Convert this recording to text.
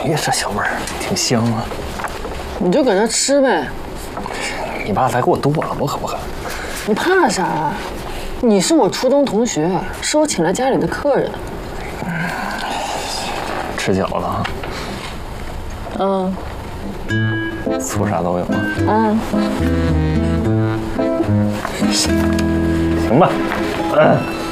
呀，这小味儿挺香啊！ 你就搁那吃呗。 你爸再给我剁了，我可不敢。 你怕啥？你是我初中同学，是我请来家里的客人。 吃饺子啊？ 嗯。 醋啥都有吗？ 嗯。 行吧。